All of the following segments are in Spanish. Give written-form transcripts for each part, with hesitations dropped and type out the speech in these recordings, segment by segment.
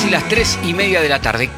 casi las 3:30 de la tarde,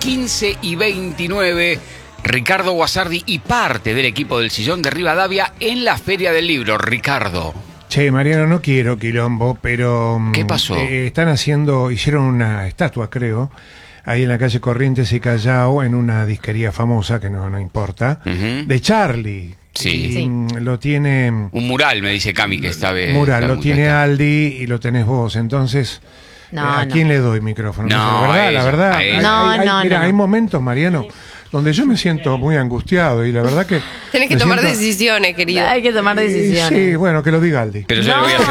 15:29. Ricardo Guasardi y parte del equipo del Sillón de Rivadavia en la Feria del Libro. Ricardo. Che, Mariano, no quiero quilombo, pero... ¿Qué pasó? Hicieron una estatua, creo, ahí en la calle Corrientes y Callao, en una disquería famosa, que no importa, de Charlie. Sí. Lo tiene... Un mural, me dice Cami, que está bien. Mural, lo tiene Aldi y lo tenés vos, entonces... ¿A quién le doy micrófono? No, la verdad. Hay momentos, Mariano, donde yo me siento muy angustiado y la verdad que... Tenés que tomar decisiones, querido. Hay que tomar decisiones. Sí, bueno, que lo diga Aldi. Pero yo le voy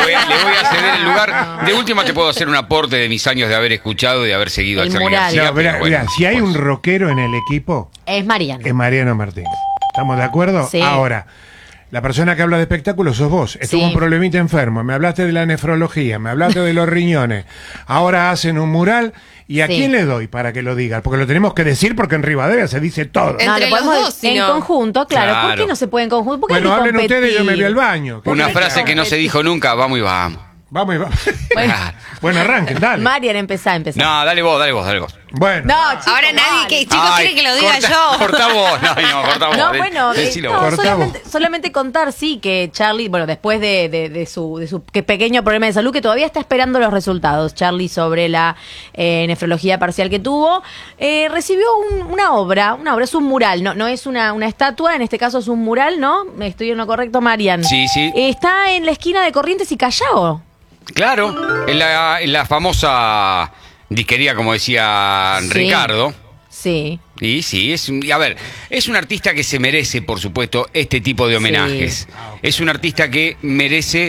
a ceder el lugar. De última te puedo hacer un aporte de mis años de haber escuchado y de haber seguido a Charly García. Mirá, si hay un rockero en el equipo... Es Mariano. Es Mariano Martínez. ¿Estamos de acuerdo? Sí. Ahora... La persona que habla de espectáculos sos vos. Estuvo un problemita enfermo. Me hablaste de la nefrología, me hablaste de los riñones. Ahora hacen un mural. ¿Y a quién le doy para que lo diga? Porque lo tenemos que decir porque en Rivadavia se dice todo. Entre los dos, en conjunto, claro. ¿Por qué no se puede en conjunto? Bueno, hablen ustedes y yo me voy al baño. Una frase que no se dijo nunca, vamos y vamos. Vamos y vamos. Bueno, arranquen, dale. Marian, empezá. No, dale vos. Bueno. No, chicos, ahora nadie quiere que lo diga yo. Cortá vos. Cortá vos. No, bueno, solamente contar, que Charly, bueno, después de su pequeño problema de salud, que todavía está esperando los resultados, Charly, sobre la nefrología parcial que tuvo, recibió una obra, es un mural, no es una estatua, en este caso es un mural, ¿no? ¿Estoy en lo correcto, Marian? Sí. Está en la esquina de Corrientes y Callao. Claro, en la famosa disquería, como decía Ricardo. Sí. Y sí, es un artista que se merece, por supuesto, este tipo de homenajes. Sí. Es un artista que merece...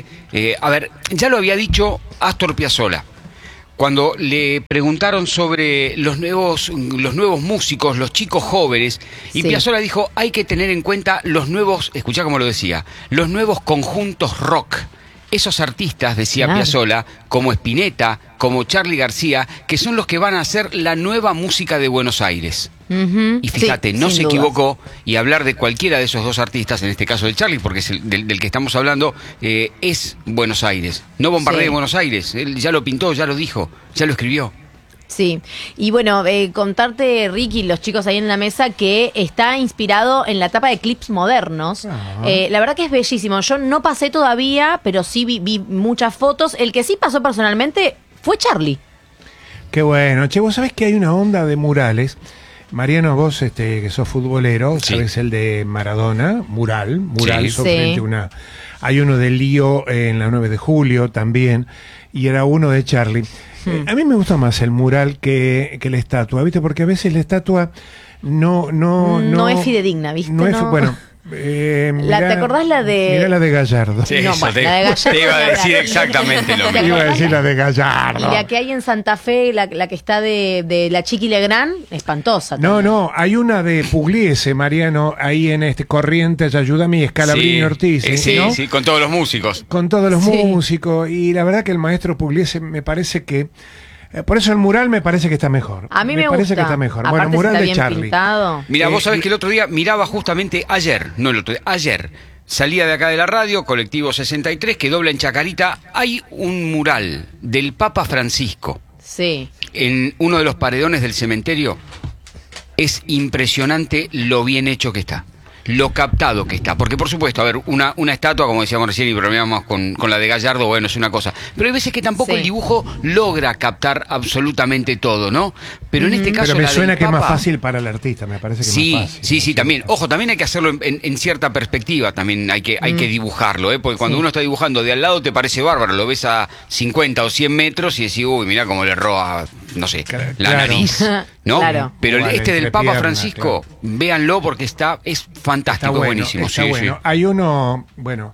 ya lo había dicho Astor Piazzolla. Cuando le preguntaron sobre los nuevos músicos, los chicos jóvenes, y Piazzolla dijo, hay que tener en cuenta los nuevos, escuchá cómo lo decía, los nuevos conjuntos rock. Esos artistas, decía Piazzolla, como Spinetta, como Charly García, que son los que van a hacer la nueva música de Buenos Aires. Y fíjate, no se equivocó, y hablar de cualquiera de esos dos artistas, en este caso de Charly, porque es del que estamos hablando, es Buenos Aires. No bombardee Buenos Aires, él ya lo pintó, ya lo dijo, ya lo escribió. Sí, y bueno, contarte, Ricky, los chicos ahí en la mesa, que está inspirado en la tapa de clips modernos. La verdad que es bellísimo. Yo no pasé todavía, pero sí vi muchas fotos. El que sí pasó personalmente fue Charly. Qué bueno. Che, vos sabés que hay una onda de murales. Mariano, vos que sos futbolero, sabés el de Maradona, mural frente una... Hay uno de Lío en la 9 de julio también, y era uno de Charly. A mí me gusta más el mural que la estatua, ¿viste? Porque a veces la estatua no es fidedigna, ¿viste? Bueno, ¿te acordás la de...? Mirá la de Gallardo. Sí, la de Gallardo. Te iba a decir exactamente lo mismo. Iba a decir la de Gallardo. Y la que hay en Santa Fe, la que está de la Chiqui Legrand, espantosa. No, hay una de Pugliese, Mariano, ahí en Corrientes, ayúdame, Scalabrini Ortiz. Sí, con todos los músicos. Con todos los músicos. Y la verdad que el maestro Pugliese me parece que... por eso el mural me parece que está mejor. A mí me parece gusta. que está mejor. Aparte, bueno, mural está de bien Charly. Pintado. Mira, vos sabés que el otro día miraba justamente ayer, salía de acá de la radio, Colectivo 63, que dobla en Chacarita. Hay un mural del Papa Francisco. Sí. En uno de los paredones del cementerio. Es impresionante lo bien hecho que está. Lo captado que está, porque por supuesto, una estatua, como decíamos recién y bromeamos con la de Gallardo, bueno, es una cosa, pero hay veces que tampoco el dibujo logra captar absolutamente todo, ¿no? Pero en este caso... Pero me suena que es más fácil para el artista, me parece que es más fácil. Sí, también. Ojo, también hay que hacerlo en cierta perspectiva, también hay que dibujarlo, porque cuando uno está dibujando de al lado te parece bárbaro, lo ves a 50 o 100 metros y decís, uy, mirá cómo le roba, no sé, la nariz, ¿no? Claro. Pero del Papa Francisco, véanlo porque es fantástico, bueno, buenísimo. Está bueno. Hay uno,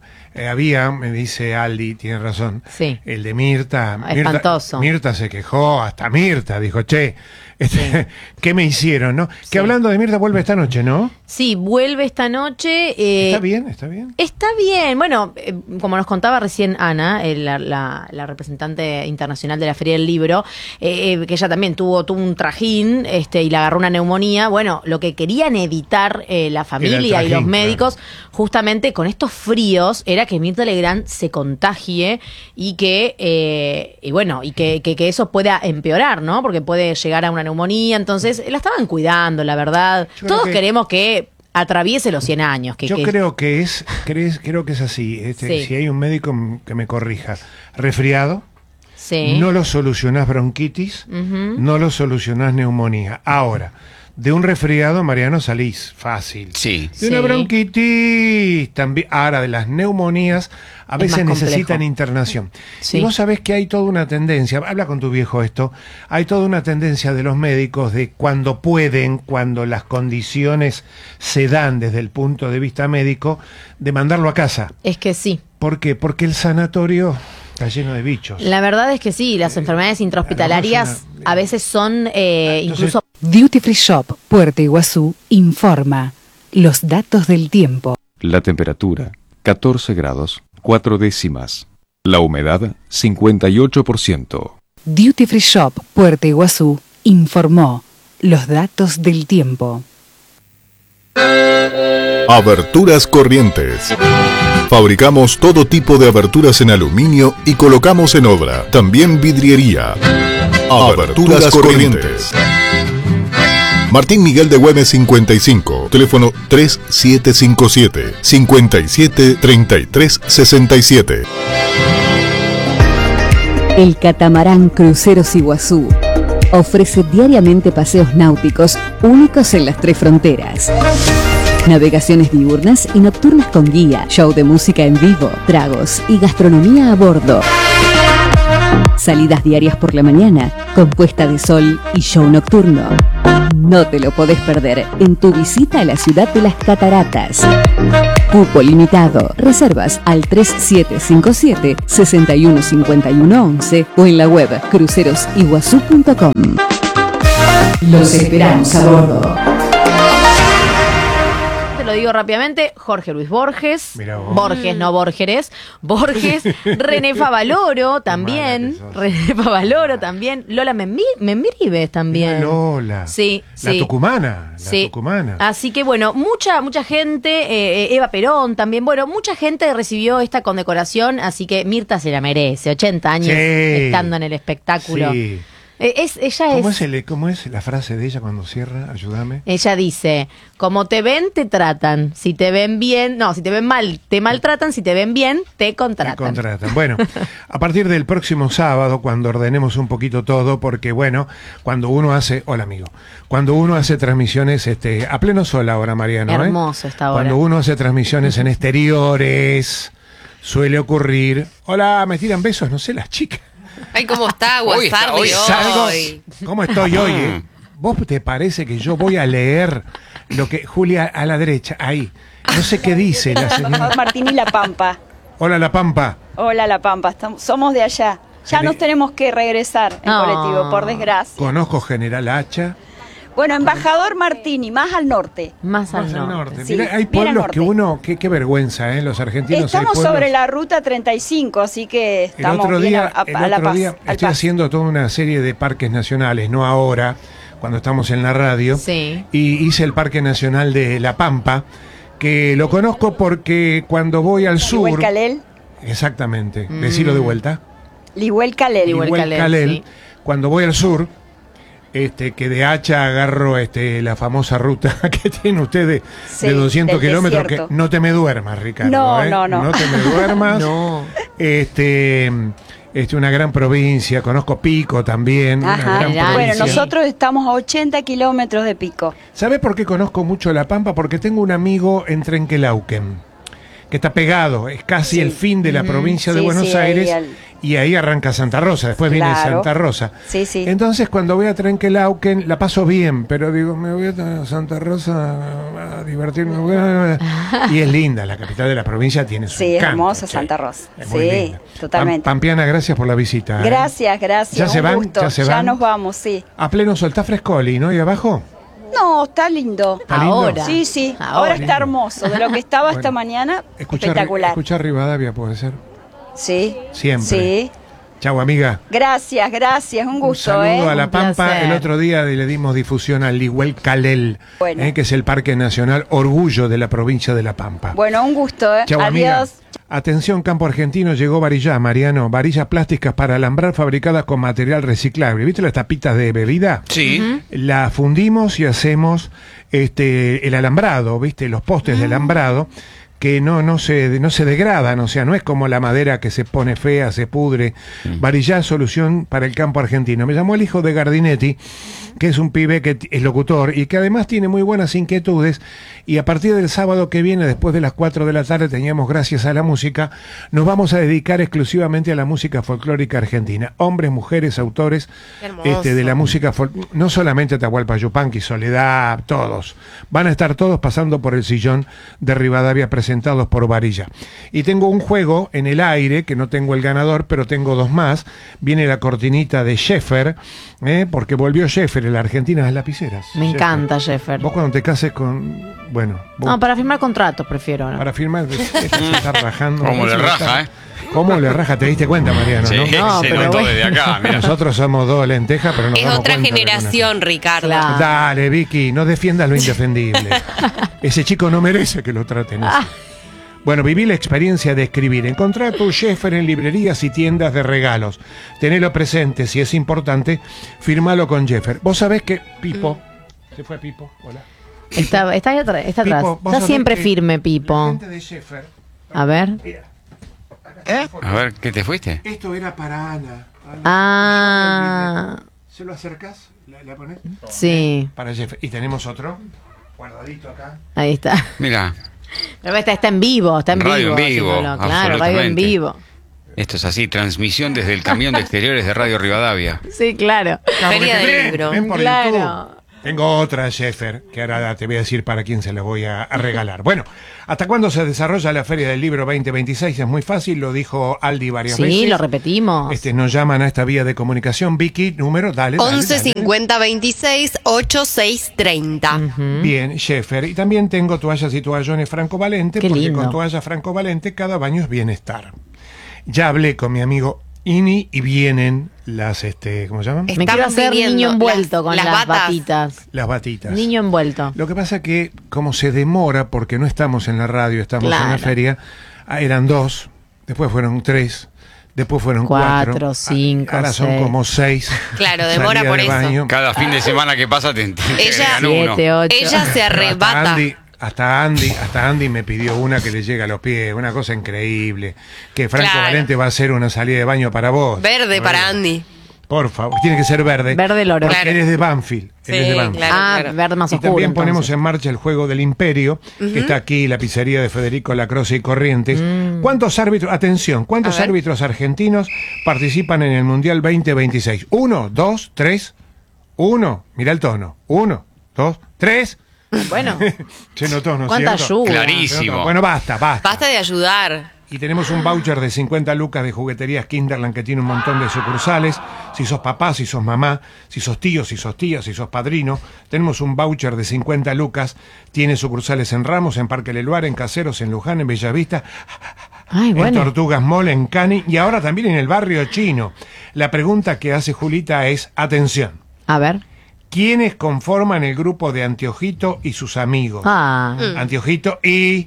me dice Aldi, tiene razón, el de Mirta. Espantoso. Mirta se quejó, hasta Mirta dijo, che, ¿qué me hicieron, no? Que hablando de Mirta vuelve esta noche, ¿no? Sí, vuelve esta noche. ¿Está bien? Está bien. Bueno, como nos contaba recién Ana, la representante internacional de la Feria del Libro, que ella también tuvo un trajín y le agarró una neumonía. Bueno, lo que querían evitar la familia y los médicos, justamente con estos fríos, era genera que Mirta Legrand se contagie y que que eso pueda empeorar, ¿no? Porque puede llegar a una neumonía. Entonces, la estaban cuidando, la verdad. Todos queremos que atraviese los 100 años. Creo que es así. Sí. Si hay un médico que me corrija. Resfriado, sí. No lo solucionás bronquitis, no lo solucionás neumonía. Ahora, de un resfriado, Mariano, salís fácil. Sí. De una bronquitis también. Ahora, de las neumonías, a veces necesitan internación. Sí. Y vos sabés que hay toda una tendencia, habla con tu viejo esto, hay toda una tendencia de los médicos de cuando pueden, cuando las condiciones se dan desde el punto de vista médico, de mandarlo a casa. Es que sí. ¿Por qué? Porque el sanatorio está lleno de bichos. La verdad es que sí, las enfermedades intrahospitalarias a veces son incluso... Duty Free Shop, Puerto Iguazú, informa los datos del tiempo. La temperatura, 14 grados, 4 décimas. La humedad, 58%. Duty Free Shop, Puerto Iguazú, informó los datos del tiempo. Aberturas Corrientes. Fabricamos todo tipo de aberturas en aluminio y colocamos en obra. También vidriería. Aberturas Corrientes. Martín Miguel de Güemes 55, teléfono 3757-573367. El catamarán Cruceros Iguazú ofrece diariamente paseos náuticos únicos en las 3 fronteras. Navegaciones diurnas y nocturnas con guía, show de música en vivo, tragos y gastronomía a bordo. Salidas diarias por la mañana, con puesta de sol y show nocturno. No te lo podés perder en tu visita a la ciudad de las Cataratas. Cupo limitado. Reservas al 3757-615111 o en la web crucerosiguazú.com. Los esperamos a bordo. Te lo digo rápidamente, Jorge Luis Borges, Mirá vos. Borges, no Borgeres, Borges, René Favaloro también, Lola Membrives también. Lola. Sí, La sí. tucumana. Sí. Tucumana. Así que bueno, mucha gente, Eva Perón también, bueno, mucha gente recibió esta condecoración, así que Mirta se la merece, 80 años estando en el espectáculo. Sí. ¿Cómo es la frase de ella cuando cierra? Ayúdame. Ella dice, como te ven, te tratan. Si te ven bien, no, si te ven mal, te maltratan. Si te ven bien, te contratan. Bueno, a partir del próximo sábado, cuando ordenemos un poquito todo, porque bueno, cuando uno hace... Hola, amigo. Cuando uno hace transmisiones, a pleno sol ahora, Mariano. Hermoso esta hora. Cuando uno hace transmisiones en exteriores, suele ocurrir... Hola, me tiran besos, no sé, las chicas. Ay, ¿cómo está WhatsApp hoy? ¿Cómo estoy hoy? ¿Vos te parece que yo voy a leer lo que... Julia, a la derecha, ahí. No sé qué dice la señora. Martín y La Pampa. Hola, La Pampa. Hola, La Pampa. Somos de allá. Ya nos tenemos que regresar en colectivo, por desgracia. Conozco General Hacha. Bueno, Embajador Martini, más al norte. Más al norte. Sí, mirá, hay pueblos que uno... Qué vergüenza, los argentinos. Estamos sobre la ruta 35, así que estamos bien a la paz. Estoy haciendo toda una serie de parques nacionales, no ahora, cuando estamos en la radio. Sí. Y hice el Parque Nacional de La Pampa, que lo conozco porque cuando voy al sur... Lihuel Calel. Exactamente. Decilo de vuelta. Lihuel Calel. Lihuel Calel, sí. Cuando voy al sur... que de Hacha agarro la famosa ruta que tiene usted de 200 kilómetros, que no te me duermas, Ricardo. No. No te me duermas. No. Una gran provincia, conozco Pico también. Ajá. Una gran provincia. Bueno, nosotros estamos a 80 kilómetros de Pico. ¿Sabe por qué conozco mucho La Pampa? Porque tengo un amigo en Trenquelauquen, que está pegado, es casi el fin de la provincia de Buenos Aires, y ahí arranca Santa Rosa, después viene Santa Rosa. Sí. Entonces cuando voy a Trenquelauquen la paso bien, pero digo, me voy a Santa Rosa a divertirme. Y es linda, la capital de la provincia tiene su encanto. Sí, hermosa Santa Rosa. Es muy linda. Totalmente. Pampiana, gracias por la visita. Gracias. ¿Ya se van? Gusto. Ya nos vamos, sí. A pleno sol, está frescoli, ¿no? ¿Y abajo? No, está lindo. ¿Está lindo? Ahora. Sí. Ahora está hermoso. De lo que estaba esta mañana, espectacular. Escucha Rivadavia, ¿puede ser? Sí. Siempre. Sí. Chau, amiga. Gracias. Un gusto. Un saludo a La Un Pampa. placer. El otro día le dimos difusión al Lihuel Calel, Bueno. que es el Parque Nacional Orgullo de la provincia de La Pampa. Bueno, un gusto. Chau, amiga. Adiós. Atención, campo argentino, llegó Varilla, Mariano. Varillas plásticas para alambrar fabricadas con material reciclable. ¿Viste las tapitas de bebida? Sí. La fundimos y hacemos el alambrado, ¿viste? Los postes de alambrado que no se degradan, o sea, no es como la madera que se pone fea, se pudre. Varilla, solución para el campo argentino. Me llamó el hijo de Gardinetti, que es un pibe que es locutor y que además tiene muy buenas inquietudes, y a partir del sábado que viene, después de las 4 de la tarde, teníamos Gracias a la Música, nos vamos a dedicar exclusivamente a la música folclórica argentina. Hombres, mujeres, autores de la música folclórica, no solamente Atahualpa Yupanqui, Soledad, todos. Van a estar todos pasando por el sillón de Rivadavia, presentados por Varilla. Y tengo un juego en el aire, que no tengo el ganador, pero tengo 2 más. Viene la cortinita de Sheffer, porque volvió Sheffer, la Argentina de las lapiceras. Me encanta Sheffer. Vos cuando te cases con... Bueno... No, para firmar contratos prefiero, ¿no? Para firmar... se está rajando. ¿Cómo le raja, ¿Cómo le raja? ¿Te diste cuenta, Mariano? Sí, ¿no? se notó desde acá. Mirá. Nosotros somos 2 lentejas, pero nos Es damos otra cuenta generación, Ricardo. Claro. Dale, Vicky, no defiendas lo indefendible. Ese chico no merece que lo traten así. Bueno, viví la experiencia de escribir. Encontrá tu Sheffer en librerías y tiendas de regalos. Tenelo presente, si es importante, firmalo con Sheffer. Vos sabés que Pipo... ¿Se fue Pipo? Hola. Está ahí atrás. Está Pipo, atrás. vos Está sabés siempre que firme, la Pipo. gente de Sheffer... A ver. Mira, A ver, ¿qué te fuiste? esto era para Ana. ¿Se lo acercás? ¿La ponés? Sí. Para Sheffer. Y tenemos otro guardadito acá. Ahí está. Mira, Pero está en vivo, está en Radio vivo. en vivo, haciéndolo. Claro, radio en absolutamente. vivo. esto es así, transmisión desde el camión de exteriores de Radio Rivadavia. Sí, claro. Feria del libro. Ven por Claro. YouTube. Tengo otra, Sheffer, que ahora te voy a decir para quién se la voy a regalar. Bueno, ¿hasta cuándo se desarrolla la Feria del Libro 2026? Es muy fácil, lo dijo Aldi varias veces. Sí, lo repetimos. Nos llaman a esta vía de comunicación. Vicky, número, dale. 11 50 26 86 30. Bien, Sheffer. Y también tengo toallas y toallones Franco Valente, Qué porque lindo. con toallas Franco Valente cada baño es bienestar. Ya hablé con mi amigo Ini y vienen las, ¿cómo se llaman? Me quiero hacer viniendo niño envuelto con las las batas. batitas. Las batitas. Niño envuelto. Lo que pasa que como se demora, porque no estamos en la radio, estamos en la Claro. feria, eran 2, después fueron 3, después fueron 4, 4, 5, ahora son 6. como 6. Claro, demora por eso. Cada fin de semana que pasa te Ella- agregan uno. 7, 8. Ella se arrebata. Hasta Andy me pidió una que le llega a los pies, una cosa increíble. Que Franco Claro. Valente va a hacer una salida de baño para vos. Verde para Andy. Por favor, tiene que ser verde. Verde loro. Porque Claro. él es de Banfield. Sí, él es de Banfield. claro. Ah, verde más Y oscuro. también ponemos entonces. en marcha el juego del Imperio, que está aquí, la pizzería de Federico Lacroce y Corrientes. ¿Cuántos árbitros, atención, cuántos A ver. árbitros argentinos participan en el Mundial 2026? 1, 2, 3, 1. Mira el tono. 1, 2, 3. Bueno, Se notó, ¿no es cuánta cierto? ayuda. Clarísimo. Bueno, basta. Basta de ayudar. Y tenemos un voucher de 50 lucas de jugueterías Kinderland que tiene un montón de sucursales. Si sos papá, si sos mamá, si sos tío, si sos tía, si sos padrino. Tenemos un voucher de 50 lucas. Tiene sucursales en Ramos, en Parque Leluar, en Caseros, en Luján, en Bellavista, Ay, en bueno. Tortugas Mall, en Cani y ahora también en el barrio chino. La pregunta que hace Julita es, atención, A ver. ¿quiénes conforman el grupo de Antiojito y sus amigos? Ah. Antiojito y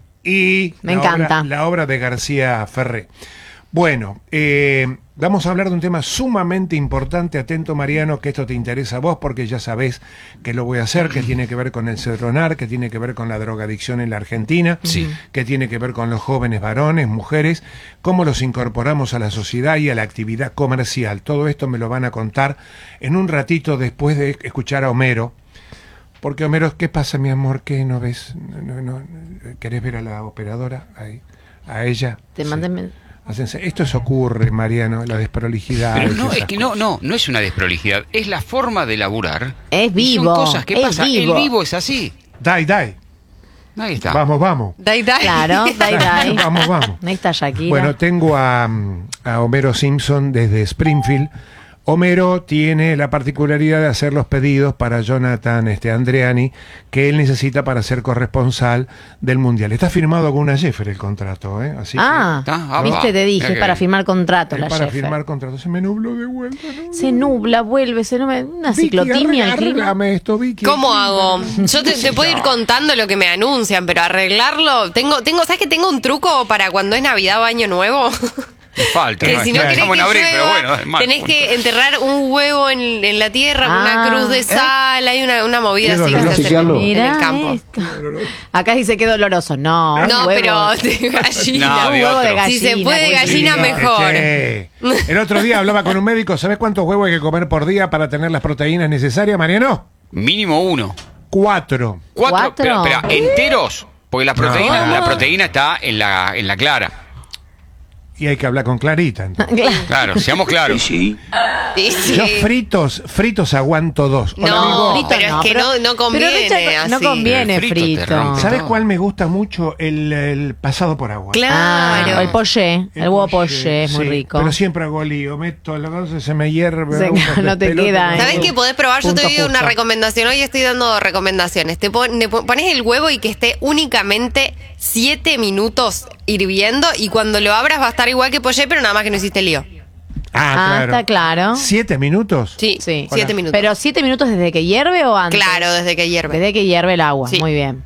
Me encanta. la obra de García Ferré. Bueno, vamos a hablar de un tema sumamente importante. Atento, Mariano, que esto te interesa a vos porque ya sabés que lo voy a hacer, que tiene que ver con el cedronar, que tiene que ver con la drogadicción en la Argentina, que tiene que ver con los jóvenes varones, mujeres, cómo los incorporamos a la sociedad y a la actividad comercial. Todo esto me lo van a contar en un ratito después de escuchar a Homero. Porque Homero, ¿qué pasa, mi amor? ¿Qué no ves? No, ¿querés ver a la operadora? Ahí, a ella. Te Sí. manden. Esto se ocurre, Mariano, la desprolijidad. Pero no, es que no es una desprolijidad, es la forma de laburar. Es Y vivo. son cosas que es pasan. vivo. El vivo es así. Dai. Ahí está. Vamos. Dai, dai. Claro, dai. Vamos. Ahí está Shakira. Bueno, tengo a Homero Simpson desde Springfield. Homero tiene la particularidad de hacer los pedidos para Jonathan Andreani, que él necesita para ser corresponsal del Mundial. Está firmado con una Jeffer el contrato, ¿eh? Así viste, te dije, para firmar contratos. Para Jeffer. Firmar contratos. Se me nubló de vuelta. ¿No? Se nubla, vuelve, una ciclotimia. ¿Cómo hago? Yo te puedo ir contando lo que me anuncian, pero arreglarlo... ¿Sabes que tengo un truco para cuando es Navidad o Año Nuevo? Falta, que si no querés que abril, llueva, pero bueno, tenés que enterrar un huevo en la tierra, una cruz de sal, hay una movida así que se hace en el campo. Acá dice que doloroso. No, pero de gallina. Un huevo de gallina. Si se puede de gallina, mejor. El otro día hablaba con un médico. ¿Sabés cuántos huevos hay que comer por día para tener las proteínas necesarias, Mariano? Mínimo 1. 4. Pero enteros, porque la proteína está en la clara. Y hay que hablar con Clarita. Entonces. Claro, seamos claros. Sí. Yo fritos aguanto 2. Pero es que no conviene así. No conviene frito. ¿Sabes cuál me gusta mucho? El pasado por agua. Claro. El poché, el huevo poché, es muy rico. Pero siempre hago lío, meto la cosa, se me hierve. No te queda. ¿Sabes qué podés probar? Yo te doy una recomendación. Hoy estoy dando recomendaciones. Pones el huevo y que esté únicamente 7 minutos hirviendo, y cuando lo abras va a estar igual que poché, pero nada más que no hiciste lío. Claro. Está claro. ¿7 minutos? Sí, 7 minutos. ¿Pero 7 minutos desde que hierve o antes? Claro, desde que hierve. Desde que hierve el agua, muy bien.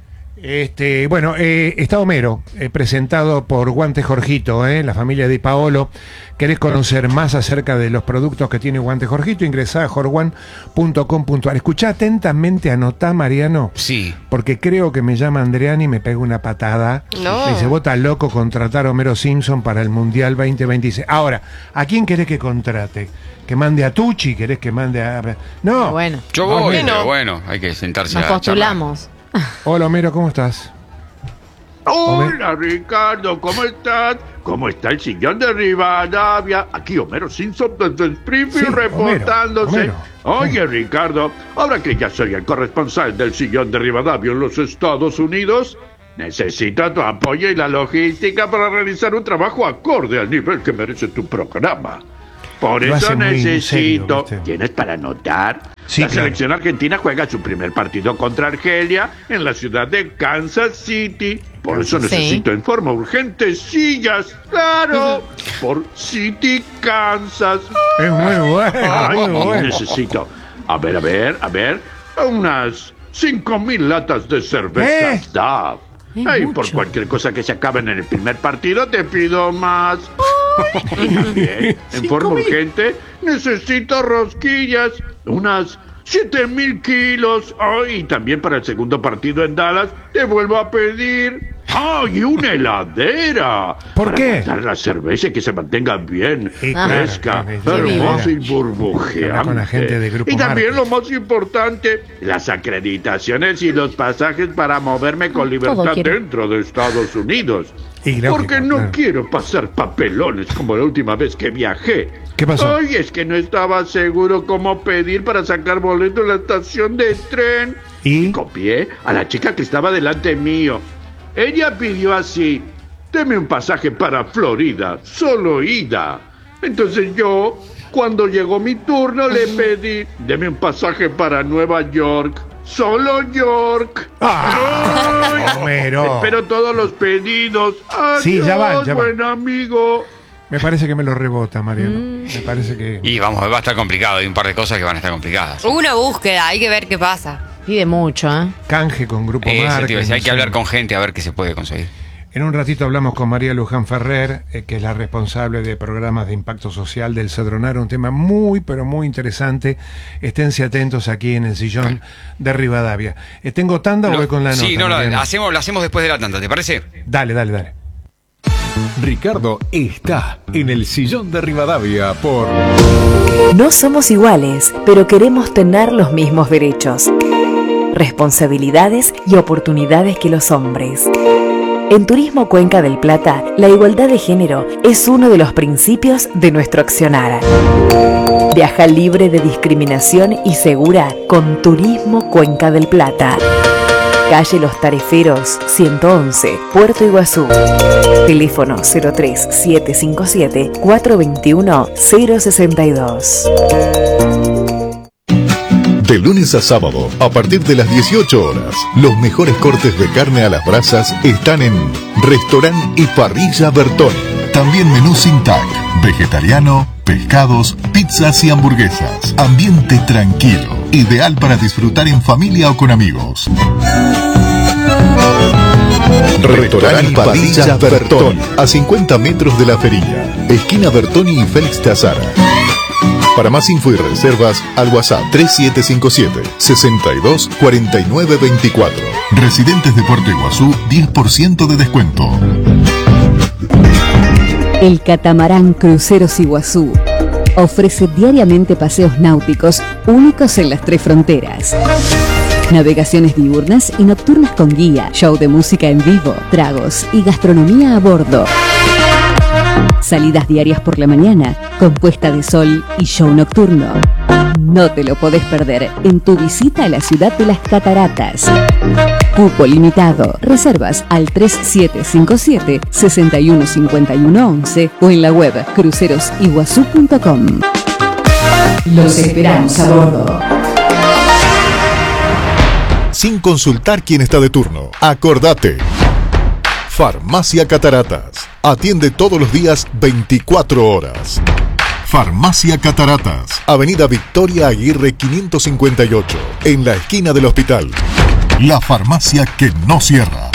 Está Homero, presentado por Guante Jorgito, la familia Di Paolo. ¿Querés conocer más acerca de los productos que tiene Guante Jorgito? Ingresá a jorguan.com.ar. Escuchá atentamente, anotá, Mariano. Sí. Porque creo que me llama Andreani y me pega una patada. No. Me dice, vos estás loco contratar a Homero Simpson para el Mundial 2026. Ahora, ¿a quién querés que contrate? ¿Que mande a Tucci? ¿Querés que mande a...? No. Bueno. Yo voy, pero bueno, hay que sentarse Nos a postulamos. Hola, Homero, ¿cómo estás? Hola, Ricardo, ¿cómo estás? ¿Cómo está el sillón de Rivadavia? Aquí Homero Simpson desde Springfield reportándose. Homero. Oye, Ricardo, ahora que ya soy el corresponsal del sillón de Rivadavia en los Estados Unidos, necesito tu apoyo y la logística para realizar un trabajo acorde al nivel que merece tu programa. Por eso necesito... Serio, ¿Tienes para anotar? Sí, La selección argentina juega su primer partido contra Argelia en la ciudad de Kansas City. Por eso necesito en forma urgente sillas. ¡Claro! Por City, Kansas. Es muy bueno, muy bueno. Necesito, a ver, unas 5,000 latas de cerveza DAF. Y por cualquier cosa que se acabe en el primer partido, te pido más. Y también, en forma urgente, necesito rosquillas, unas 7,000 kilos. Y también para el segundo partido en Dallas, te vuelvo a pedir. Y una heladera. ¿Por qué? Para guardar la cerveza y que se mantenga bien fresca, Claro, hermosa y burbujeante. Con la gente de Grupo Y también Market. lo más importante, las acreditaciones y los pasajes para moverme con libertad dentro de Estados Unidos. Porque no quiero pasar papelones como la última vez que viajé. ¿Qué pasó? Ay, es que no estaba seguro cómo pedir para sacar boleto en la estación de tren. ¿Y? Copié a la chica que estaba delante mío. Ella pidió así: deme un pasaje para Florida, solo ida. Entonces yo, cuando llegó mi turno, le pedí: deme un pasaje para Nueva York, solo York. Homero. Espero todos los pedidos. Adiós, Sí, ya van. buen amigo. Me parece que me lo rebota, Mariano. Me parece que... Y va a estar complicado. Hay un par de cosas que van a estar complicadas. Una búsqueda, hay que ver qué pasa. Pide mucho, Canje con Grupo Eso, Market. tío, hay que hablar con gente a ver qué se puede conseguir. En un ratito hablamos con María Luján Ferrer, que es la responsable de programas de impacto social del Cedronar, un tema muy, pero muy interesante. Esténse atentos aquí en el sillón de Rivadavia. ¿Tengo tanda o voy con la nota? Sí, no, la Mariano? hacemos después de la tanda, ¿te parece? Dale. Ricardo está en el sillón de Rivadavia por... No somos iguales, pero queremos tener los mismos derechos, responsabilidades y oportunidades que los hombres. En Turismo Cuenca del Plata, la igualdad de género es uno de los principios de nuestro accionar. Viaja libre de discriminación y segura con Turismo Cuenca del Plata. Calle Los Tareferos, 111, Puerto Iguazú. Teléfono 03757 421 062. De lunes a sábado, a partir de las 18 horas, los mejores cortes de carne a las brasas están en Restaurant y Parrilla Bertoni. También menú sin tag, vegetariano, pescados, pizzas y hamburguesas. Ambiente tranquilo, ideal para disfrutar en familia o con amigos. Restaurant y Parrilla Bertoni, a 50 metros de la Ferilla, esquina Bertoni y Félix de Azara. Para más info y reservas, al WhatsApp 3757 62 49 24. Residentes de Puerto Iguazú, 10% de descuento. El catamarán Cruceros Iguazú ofrece diariamente paseos náuticos únicos en las 3 fronteras. Navegaciones diurnas y nocturnas con guía, show de música en vivo, tragos y gastronomía a bordo. Salidas diarias por la mañana, con puesta de sol y show nocturno. No te lo podés perder en tu visita a la ciudad de las cataratas. Cupo limitado. Reservas al 3757 615111 o en la web crucerosiguazú.com. Los esperamos a bordo. Sin consultar quién está de turno, acordate. Farmacia Cataratas. Atiende todos los días 24 horas. Farmacia Cataratas. Avenida Victoria Aguirre 558. En la esquina del hospital. La farmacia que no cierra.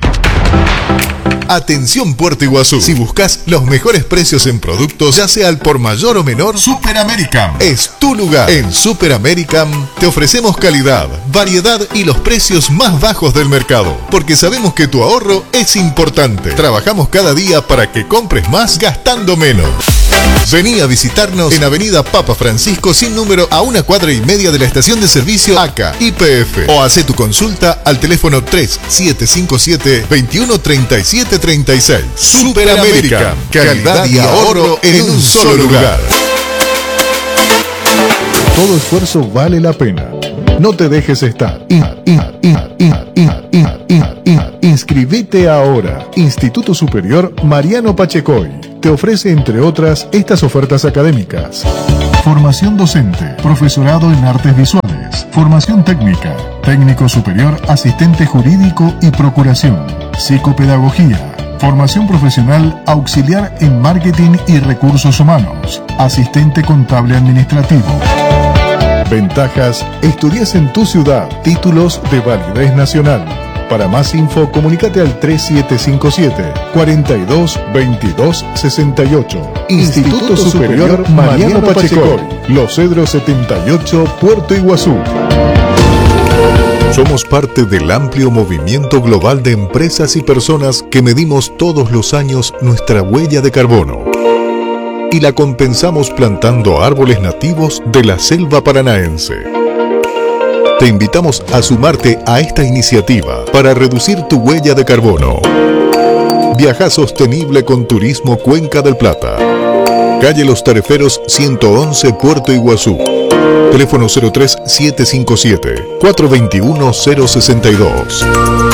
Atención Puerto Iguazú. Si buscas los mejores precios en productos, ya sea al por mayor o menor, Super American es tu lugar. En Super American te ofrecemos calidad, variedad y los precios más bajos del mercado. Porque sabemos que tu ahorro es importante. Trabajamos cada día para que compres más gastando menos. Vení a visitarnos en Avenida Papa Francisco sin número, a 1,5 cuadras de la estación de servicio ACA YPF, o hace tu consulta al teléfono 3757 213736. Super American, calidad y ahorro en un solo lugar. Todo esfuerzo vale la pena. No te dejes estar. Inscribite ahora. Instituto Superior Mariano Pachecoy te ofrece, entre otras, estas ofertas académicas: formación docente, profesorado en artes visuales, formación técnica, técnico superior, asistente jurídico y procuración, psicopedagogía, formación profesional auxiliar en marketing y recursos humanos, asistente contable administrativo. Ventajas: estudias en tu ciudad, títulos de validez nacional. Para más info, comunícate al 3757 42 22 68. Instituto Superior Mariano Pachecoy, Los Cedros 78, Puerto Iguazú. Somos parte del amplio movimiento global de empresas y personas que medimos todos los años nuestra huella de carbono y la compensamos plantando árboles nativos de la selva paranaense. Te invitamos a sumarte a esta iniciativa para reducir tu huella de carbono. Viaja sostenible con Turismo Cuenca del Plata. Calle Los Tareferos 111, Puerto Iguazú. Teléfono 03757 421 062.